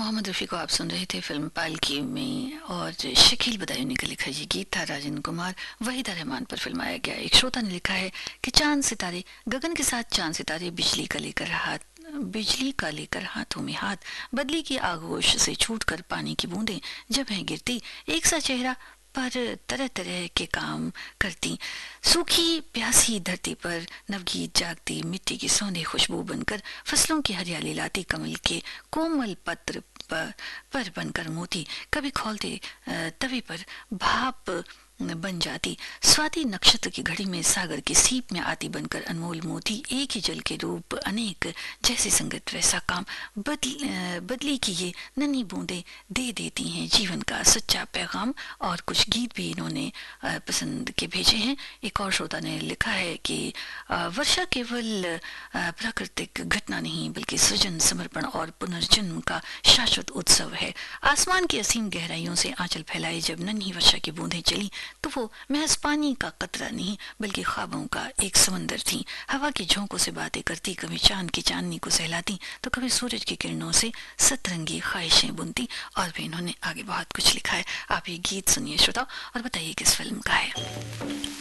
मोहम्मद रफ़ी को आप सुन रहे थे फिल्म पालकी में, और शकील बदायूनी का लिखा ये गीत था। राजन कुमार वहीदा रहमान पर फिल्माया गया। एक श्रोता ने लिखा है कि चांद सितारे गगन के साथ, चांद सितारे बिजली का लेकर हाथों में हाथ, बदली की आगोश से छूटकर पानी की बूंदें जब है गिरती, एक सा चेहरा पर तरह तरह के काम करती, सूखी प्यासी धरती पर नवगीत जागती, मिट्टी की सौंधी खुशबू बनकर फसलों की हरियाली लाती, कमल के कोमल पत्र पर बनकर मोती कभी खोलते तवे पर भाप बन जाती, स्वाति नक्षत्र की घड़ी में सागर की सीप में आती बनकर अनमोल मोती, एक ही जल के रूप अनेक, जैसी संगत वैसा काम, बदली की ये नन्ही बूंदें दे देती हैं जीवन का सच्चा पैगाम। और कुछ गीत भी इन्होंने पसंद के भेजे हैं। एक और श्रोता ने लिखा है कि वर्षा केवल प्राकृतिक घटना नहीं बल्कि सृजन, समर्पण और पुनर्जन्म का शाश्वत उत्सव है। आसमान की असीम गहराइयों से आंचल फैलाए जब नन्ही वर्षा की बूंदें चली तो वो महज पानी का कतरा नहीं बल्कि ख्वाबों का एक समंदर थी। हवा की झोंकों से बातें करती, कभी चांद की चांदनी को सहलाती तो कभी सूरज की किरणों से सतरंगी ख्वाहिशें बुनती। और भी इन्होंने आगे बहुत कुछ लिखा है। आप ये गीत सुनिए श्रोता और बताइए किस फिल्म का है।